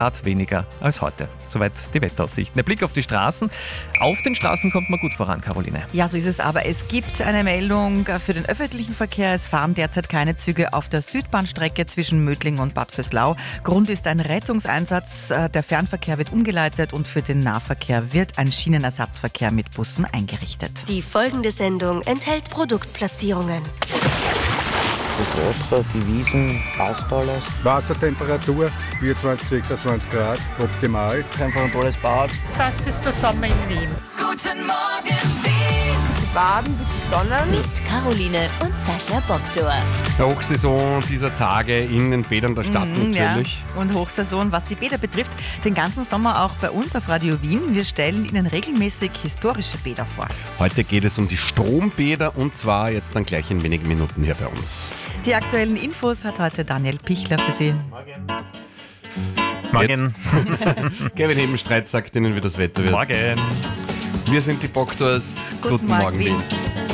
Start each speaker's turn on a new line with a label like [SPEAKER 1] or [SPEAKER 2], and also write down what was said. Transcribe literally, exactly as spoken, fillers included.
[SPEAKER 1] Grad weniger als heute. Soweit die Wetteraussichten. Der Blick auf die Straßen. Auf den Straßen kommt man gut voran, Caroline.
[SPEAKER 2] Ja, so ist es, aber es gibt eine Meldung für den öffentlichen Verkehr. Es fahren derzeit keine Züge auf der Südbahnstrecke zwischen Mödling und Bad Vöslau. Grund ist ein Rettungseinsatz. Der Fernverkehr wird umgeleitet und für den Nahverkehr wird ein Schienenersatzverkehr mit Bussen eingerichtet.
[SPEAKER 3] Die folgende Sendung enthält Produktplatzierungen.
[SPEAKER 4] Das Wasser, die Wiesen, Austalas.
[SPEAKER 5] Wassertemperatur vierundzwanzig, sechsundzwanzig Grad, optimal.
[SPEAKER 4] Einfach ein tolles Bad.
[SPEAKER 6] Das ist der Sommer in Wien.
[SPEAKER 7] Guten Morgen, Wien.
[SPEAKER 8] Baden, bisschen Sonne.
[SPEAKER 3] Mit Caroline und Sascha Bogdor.
[SPEAKER 9] Hochsaison dieser Tage in den Bädern der Stadt
[SPEAKER 2] Mhm,
[SPEAKER 9] natürlich.
[SPEAKER 2] Ja. Und Hochsaison, was die Bäder betrifft, den ganzen Sommer auch bei uns auf Radio Wien. Wir stellen Ihnen regelmäßig historische Bäder vor.
[SPEAKER 9] Heute geht es um die Strombäder und zwar jetzt dann gleich in wenigen Minuten hier bei uns.
[SPEAKER 2] Die aktuellen Infos hat heute Daniel Pichler für Sie.
[SPEAKER 1] Morgen.
[SPEAKER 9] Kevin Hebenstreit sagt Ihnen, wie das Wetter wird.
[SPEAKER 1] Morgen.
[SPEAKER 9] Wir sind die Bogdors.
[SPEAKER 2] Guten Morgen, Wien.
[SPEAKER 9] Wien.